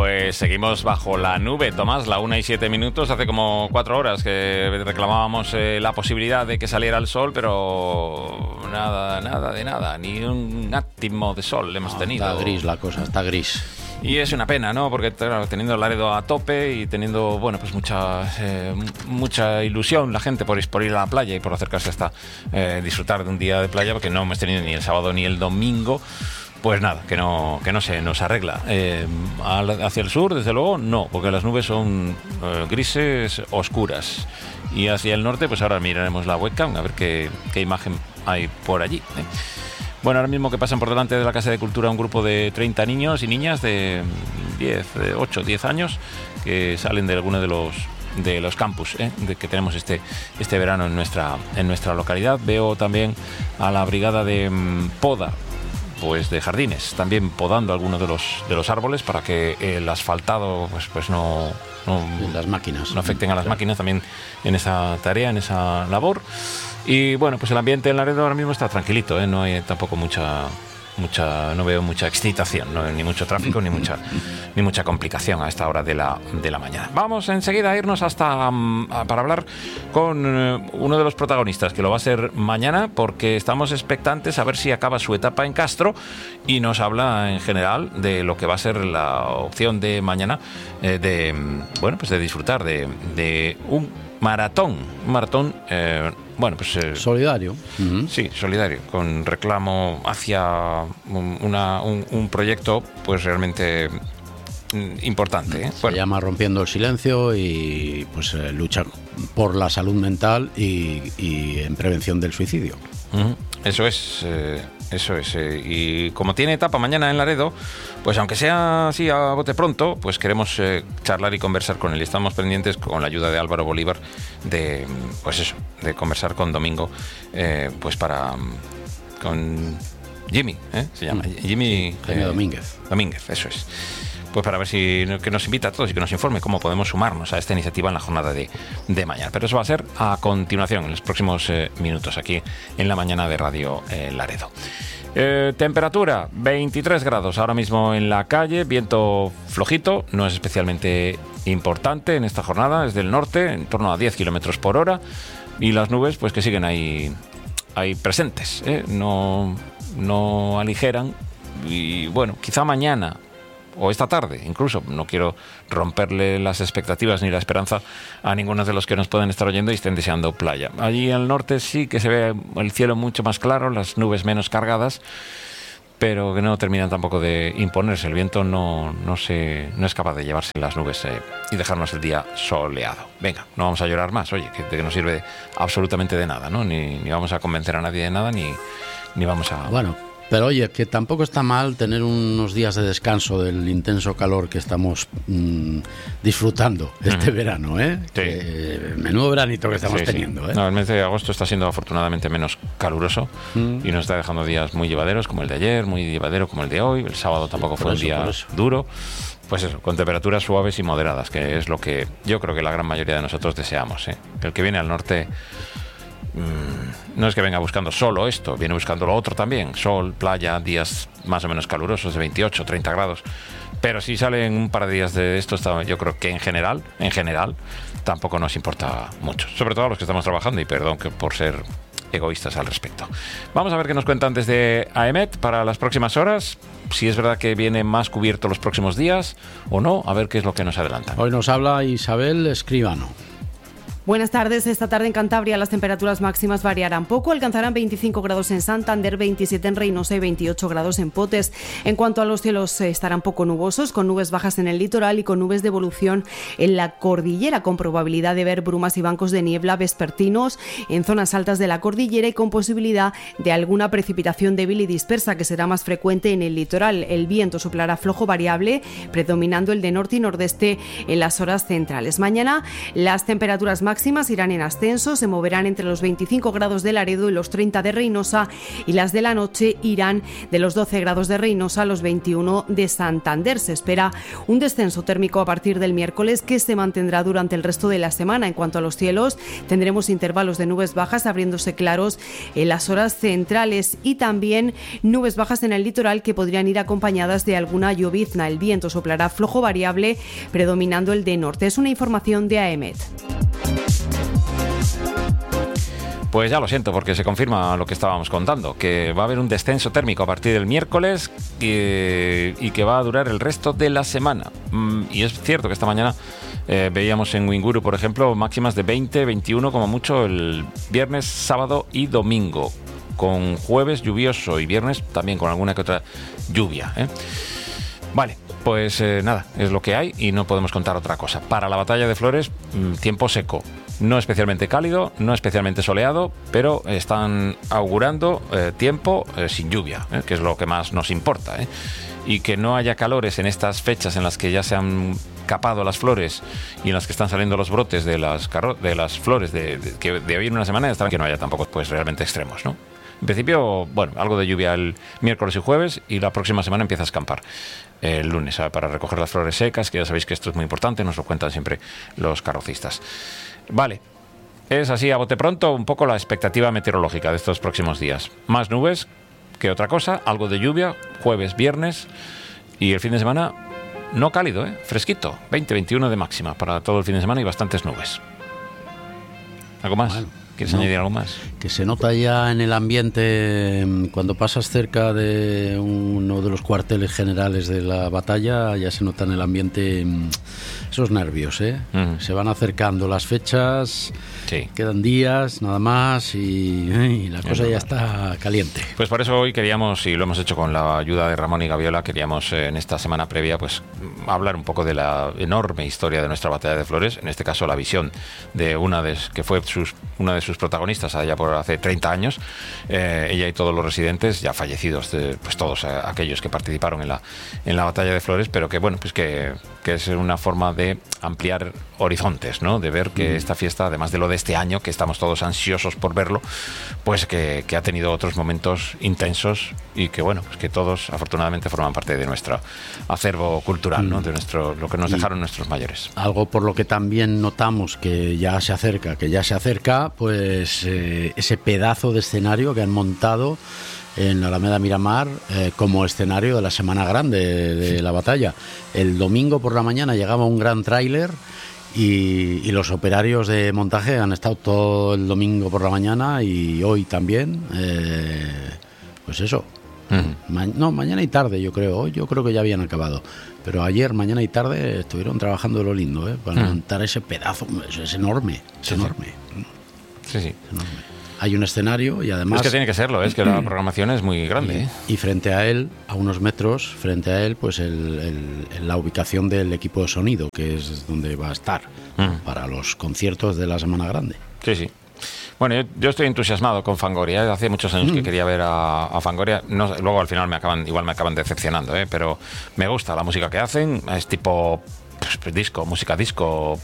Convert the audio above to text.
Pues seguimos bajo la nube, Tomás, la 1:07. Hace como 4 horas que reclamábamos la posibilidad de que saliera el sol, pero nada de nada, ni un átimo de sol hemos tenido. Está gris la cosa, está gris. Y es una pena, ¿no? Porque claro, teniendo Laredo a tope y teniendo, bueno, pues mucha ilusión la gente por ir a la playa y por acercarse hasta disfrutar de un día de playa, porque no hemos tenido ni el sábado ni el domingo. Pues nada, que no se nos arregla. Hacia el sur, desde luego, no, porque las nubes son grises, oscuras. Y hacia el norte, pues ahora miraremos la webcam a ver qué imagen hay por allí. Bueno, ahora mismo que pasan por delante de la Casa de Cultura un grupo de 30 niños y niñas de 8, 10 años que salen de alguno de los campus que tenemos este verano en nuestra localidad. Veo también a la brigada de poda, pues de jardines, también podando algunos de los árboles para que el asfaltado pues no las máquinas no afecten a las máquinas también en esa tarea, en esa labor. Y bueno, pues el ambiente en Laredo ahora mismo está tranquilito, no hay tampoco no veo mucha excitación, ¿no? Ni mucho tráfico, ni mucha complicación a esta hora de la mañana. Vamos enseguida a irnos para hablar con uno de los protagonistas, que lo va a ser mañana, porque estamos expectantes a ver si acaba su etapa en Castro y nos habla en general de lo que va a ser la opción de mañana de disfrutar de un maratón, solidario. Sí, solidario, con reclamo hacia un proyecto pues realmente importante. Se llama Rompiendo el Silencio y pues lucha por la salud mental y en prevención del suicidio. Eso es. Y como tiene etapa mañana en Laredo, pues aunque sea así a bote pronto, pues queremos charlar y conversar con él. Estamos pendientes, con la ayuda de Álvaro Bolívar, de conversar con Domingo, con Jimmy, se llama Jimmy Domínguez. Domínguez, eso es. Pues para ver que nos invita a todos y que nos informe cómo podemos sumarnos a esta iniciativa en la jornada de mañana. Pero eso va a ser a continuación, en los próximos minutos, aquí en la mañana de Radio Laredo. Temperatura 23 grados ahora mismo en la calle, viento flojito, no es especialmente importante en esta jornada, es del norte, en torno a 10 kilómetros por hora, y las nubes pues que siguen ahí presentes, no aligeran. Y bueno, quizá mañana o esta tarde, incluso, no quiero romperle las expectativas ni la esperanza a ninguno de los que nos pueden estar oyendo y estén deseando playa. Allí al norte sí que se ve el cielo mucho más claro, las nubes menos cargadas, pero que no terminan tampoco de imponerse. El viento no es capaz de llevarse las nubes y dejarnos el día soleado. Venga, no vamos a llorar más, oye, que no sirve absolutamente de nada, ¿no? Ni vamos a convencer a nadie de nada, ni vamos a... Bueno, pero oye, que tampoco está mal tener unos días de descanso del intenso calor que estamos disfrutando este verano, ¿eh? Sí. Menudo veranito que estamos teniendo, ¿eh? No, el mes de agosto está siendo afortunadamente menos caluroso y nos está dejando días muy llevaderos, como el de ayer, muy llevadero como el de hoy. El sábado tampoco fue un día duro. Pues eso, con temperaturas suaves y moderadas, que es lo que yo creo que la gran mayoría de nosotros deseamos, ¿eh? El que viene al norte no es que venga buscando solo esto, viene buscando lo otro también: sol, playa, días más o menos calurosos de 28, 30 grados. Pero si salen un par de días de esto, yo creo que en general tampoco nos importa mucho, sobre todo a los que estamos trabajando, y perdón por ser egoístas al respecto. Vamos a ver qué nos cuentan desde AEMET para las próximas horas, si es verdad que viene más cubierto los próximos días o no, a ver qué es lo que nos adelantan. Hoy nos habla Isabel Escribano. Buenas tardes. Esta tarde en Cantabria las temperaturas máximas variarán poco. Alcanzarán 25 grados en Santander, 27 en Reynosa y 28 grados en Potes. En cuanto a los cielos, estarán poco nubosos, con nubes bajas en el litoral y con nubes de evolución en la cordillera, con probabilidad de ver brumas y bancos de niebla vespertinos en zonas altas de la cordillera y con posibilidad de alguna precipitación débil y dispersa, que será más frecuente en el litoral. El viento soplará flojo variable, predominando el de norte y nordeste en las horas centrales. Mañana las temperaturas máximas máximas irán en ascenso, se moverán entre los 25 grados de Laredo y los 30 de Reynosa, y las de la noche irán de los 12 grados de Reynosa a los 21 de Santander. Se espera un descenso térmico a partir del miércoles que se mantendrá durante el resto de la semana. En cuanto a los cielos, tendremos intervalos de nubes bajas abriéndose claros en las horas centrales y también nubes bajas en el litoral que podrían ir acompañadas de alguna llovizna. El viento soplará flojo variable, predominando el de norte. Es una información de AEMET. Pues ya lo siento, porque se confirma lo que estábamos contando, que va a haber un descenso térmico a partir del miércoles y que va a durar el resto de la semana. Y es cierto que esta mañana veíamos en Winguru, por ejemplo, máximas de 20, 21 como mucho el viernes, sábado y domingo, con jueves lluvioso y viernes también con alguna que otra lluvia, ¿eh? Vale, pues nada, es lo que hay y no podemos contar otra cosa. Para la batalla de Flores, tiempo seco. No especialmente cálido, no especialmente soleado, pero están augurando tiempo sin lluvia, que es lo que más nos importa, y que no haya calores en estas fechas en las que ya se han capado las flores y en las que están saliendo los brotes de las flores de hoy en una semana, y que no haya tampoco pues realmente extremos, ¿no? En principio, bueno, algo de lluvia el miércoles y jueves, y la próxima semana empieza a escampar el lunes, para recoger las flores secas, que ya sabéis que esto es muy importante, nos lo cuentan siempre los carrocistas. Vale, es así a bote pronto un poco la expectativa meteorológica de estos próximos días. Más nubes que otra cosa, algo de lluvia, jueves, viernes, y el fin de semana no cálido, fresquito, 20-21 de máxima para todo el fin de semana y bastantes nubes. ¿Algo más? Bueno, ¿quieres añadir algo más? Que se nota ya en el ambiente, cuando pasas cerca de uno de los cuarteles generales de la batalla, ya se nota en el ambiente esos nervios, Se van acercando las fechas, sí. Quedan días nada más y la cosa ya está caliente. Pues por eso hoy queríamos, y lo hemos hecho con la ayuda de Ramón y Gaviola, queríamos en esta semana previa pues hablar un poco de la enorme historia de nuestra batalla de Flores, en este caso la visión de una de sus protagonistas allá por hace 30 años, ella y todos los residentes ya fallecidos, pues todos aquellos que participaron en la batalla de Flores, pero que bueno, pues que es una forma de ampliar horizontes, ¿no? De ver que esta fiesta, además de lo de este año, que estamos todos ansiosos por verlo, pues que ha tenido otros momentos intensos y que bueno, pues que todos afortunadamente forman parte de nuestro acervo cultural, ¿no? De lo que nos dejaron nuestros mayores. Algo por lo que también notamos que ya se acerca, pues ese pedazo de escenario que han montado en la Alameda Miramar como escenario de la Semana Grande de la batalla. El domingo por la mañana llegaba un gran tráiler y los operarios de montaje han estado todo el domingo por la mañana y hoy también, pues eso. Mañana y tarde yo creo. Hoy yo creo que ya habían acabado, pero mañana y tarde estuvieron trabajando lo lindo, para montar ese pedazo. Es enorme, enorme. Sí. Es enorme. Hay un escenario y además... Es que tiene que serlo, es que la programación es muy grande. Y frente a él, a unos metros, frente a él, pues la ubicación del equipo de sonido, que es donde va a estar para los conciertos de la Semana Grande. Sí. Bueno, yo estoy entusiasmado con Fangoria. Hace muchos años que quería ver a Fangoria. No, luego al final me acaban decepcionando, pero me gusta la música que hacen. Es tipo... pues disco, música disco,